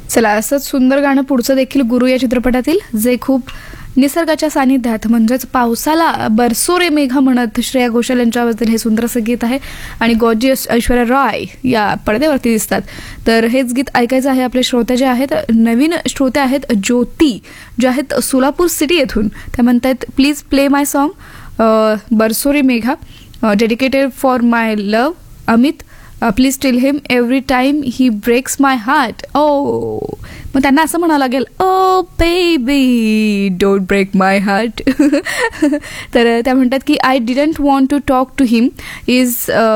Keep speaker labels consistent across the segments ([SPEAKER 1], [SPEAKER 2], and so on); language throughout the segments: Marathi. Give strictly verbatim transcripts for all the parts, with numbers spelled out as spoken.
[SPEAKER 1] चला, असंच सुंदर गाणं पुढचं देखील गुरु या चित्रपटातील, जे खूप निसर्गाच्या सानिध्यात म्हणजेच पावसाला बरसो रे मेघा म्हणत श्रेया घोषाल यांच्याबद्दल हे सुंदर असं गीत आहे आणि गॉर्जियस ऐश्वर्या रॉय या पडद्यावरती दिसतात. तर हेच गीत ऐकायचं आहे. आपले श्रोते जे आहेत, नवीन श्रोते आहेत ज्योती, जे आहेत सोलापूर सिटी येथून, त्या म्हणतात प्लीज प्ले माय सॉन्ग बरसो रे Megha, dedicated for my love Amit, please tail him every time he breaks my heart. ओ, मग त्यांना असं म्हणावं लागेल, ओ baby don't break my heart. तर त्या म्हणतात की I didn't want to talk to him, is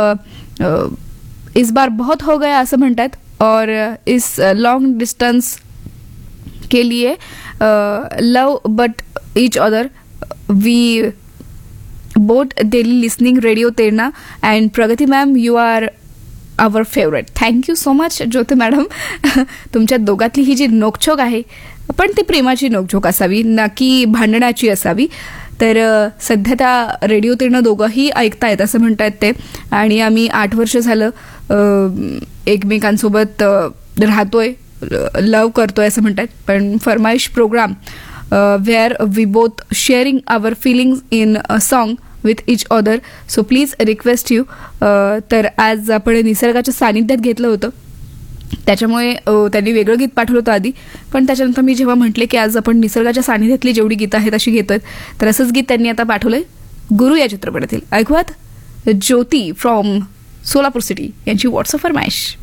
[SPEAKER 1] इस बार बहुत हो गया असं म्हणतात, और इस लॉन्ग डिस्टन्स के लिए लव but each other, we boat daily listening radio Terna, and प्रगती ma'am you R our favourite. Thank you so much Jyoti madam. तुमच्या दोघातली ही जी नोकझोक आहे, पण ती प्रेमाची नोकझोक असावी, ना की भांडणाची असावी. तर सध्या त्या रेडिओ तेरणं दोघंही ऐकतायत असं म्हणतायत ते, आणि आम्ही आठ वर्ष झालं एकमेकांसोबत राहतोय, लव करतोय असं म्हणतात. पण फरमाईश programme where we both sharing our feelings in a song with each other, so please request you. तर आज आपण निसर्गाच्या सानिध्यात घेतलं होतं, त्याच्यामुळे त्यांनी वेगळं गीत पाठवलं होतं आधी, पण त्याच्यानंतर मी जेव्हा म्हटले की आज आपण निसर्गाच्या सानिध्यातली जेवढी गीतं आहेत अशी घेतोय, तर असंच गीत त्यांनी आता पाठवलंय गुरु या चित्रपटातील. ऐकूयात ज्योती फ्रॉम सोलापूर सिटी यांची व्हॉट्सअप फरमाईश.